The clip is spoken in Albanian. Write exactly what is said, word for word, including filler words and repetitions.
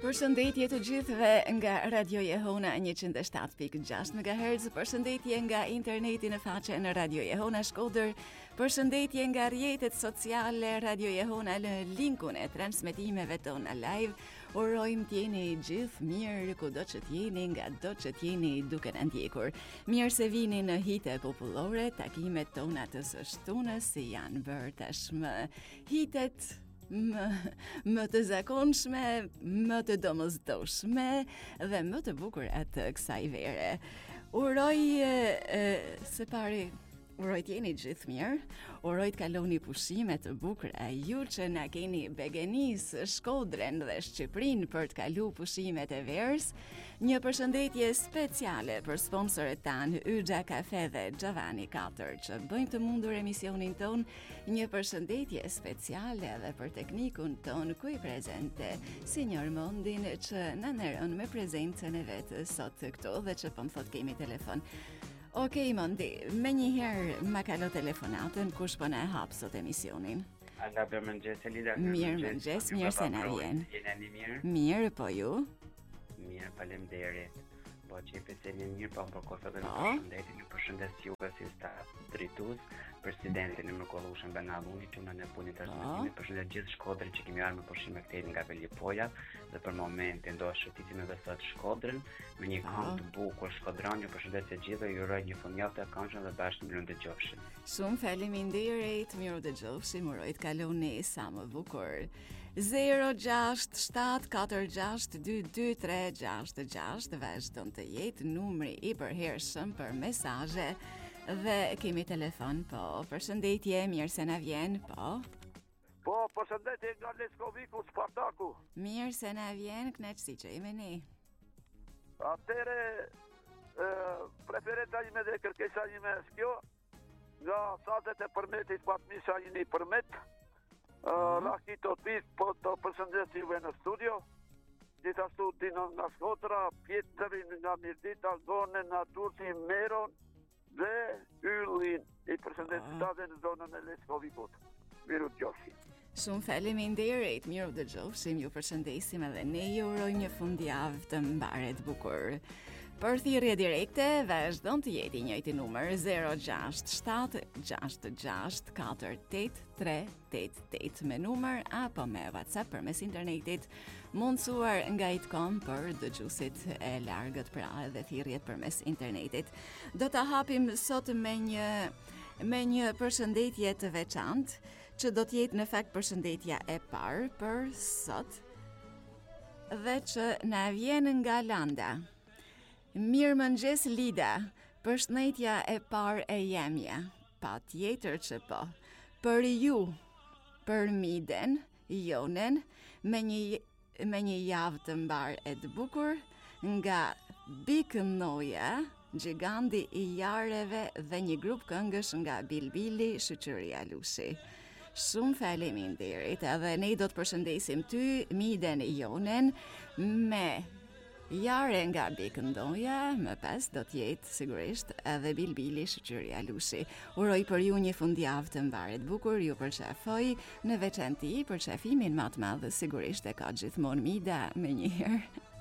Përshëndetje të gjithëve nga Radio Jehona njëqind e shtatë pikë gjashtë megahertz, përshëndetje nga interneti në faqe në Radio Jehona Shkodër, përshëndetje nga rrjetet sociale Radio Jehona në linkun e transmetimeve tona live. Urojmë t'jeni gjithë mirë kudo që t'jeni, nga do që t'jeni duke në ndjekur. Mirë se vini në hite popullore, takimet tona të së shtunës si janë bërë tashmë hitet Më, më të zakonshme, më të domosdoshme dhe më të bukur atë kësaj vere. Uroj e, se pari uroj t'jeni gjithë mirë, uroj t'kaloni pushime të bukura, ju që na keni Begenis, Shkodrën dhe Shqipërinë për t'kalu pushimet e verës. Një përshëndetje speciale për sponsorët tanë Yxha Kafe dhe Giovanni katër që bëjmë të mundur emisionin ton. Një përshëndetje speciale edhe për teknikun ton ku i prezente Signor Mondin që na nderon me prezencën e vetë sot këto dhe që po më thot kemi telefon. Okej, okay, Mondi, me njëherë ma kalo telefonatën, kush po na hap sot emisionin? Anga bërë mëngjes, Elida. Mirë mëngjes, mirë se na vjen. Jena një mirë? Mirë, po ju? Mirë, faleminderit. Po që i pese një mirë, po për kofë dhe në përshëndetin, një përshëndes juve si staf drejtues, presidentin e mrekullueshëm Benalluni, çunën e punit të transmetimit, përshëndet gjithë Shkodrën që kemi ardhur me pushime këtej nga Velipoja dhe për momentin do shëtisim edhe sot Shkodrën me një këngë të bukur shkodran. Ju përshëndes të gjithëve, ju uroj një fundjavë të këndshme dhe bashkë miru dëgjofshim. Shumë faleminderit, miru dëgjofshim, uroj të kaloni sa më bukur. zero gjasht shtat katër gjasht dy dy tre gjasht gjasht vazhdon të jetë numri i përhershëm për mesazhe dhe kemi telefon, po. Përshëndetje, mirë se na vjen, po. Po, përshëndetje nga Leskoviku, Spartaku. Mirë se na vjen, kënaqësi që jemi ne. Atëre, preferenca ime dhe kërkesa ime është kjo, nga satet e përmetit pat misha jini përmet, Raki të pit, po të përshëndes juve në studio, gjithashtu Dino nga Shkodra, Pjetërin nga Mirdita, Gone nga Turci, Meron dhe Yllin, i përshëndes të dhe në zonën e Leskovikut. Miru t'gjofshim. Shumë faleminderit, miru dëgjofshim, ju përshëndesim edhe ne ju urojmë një fundjavë të mbaret bukur. Për thirrje direkte, vazhdon të jetë i njëjti numër zero gjasht shtat gjasht gjasht katër tetë tre tetë tetë me numër apo me WhatsApp përmes internetit, mundsuar nga i të kom për dëgjuesit e largët, pra edhe thirrjet përmes internetit. Do ta hapim sot me një me një përshëndetje të veçantë, që do të jetë në fakt përshëndetja e parë për sot dhe që na vjen nga Landa. Mirë mëngjes Lida, përshëndetja e parë e jemja, pa tjetër që po, për ju, për Miden, Jonen, me një, me një javë të mbar e të bukur, nga Big Noja, Gjigandi i jareve dhe një grup këngësh nga Bilbili, Shoqëria Lushi. Shumë faleminderit, edhe ne do të përshëndesim ty, Miden Jonen, me jare nga Bikëndoja, më pas do të jetë sigurisht edhe Bilbili, Shoqëria Lushi. Uroj për ju një fundjavë të mbaret bukur, ju përshafoj në veçanti për qafimin më të madh, sigurisht e ka gjithmonë Mida me njëherë.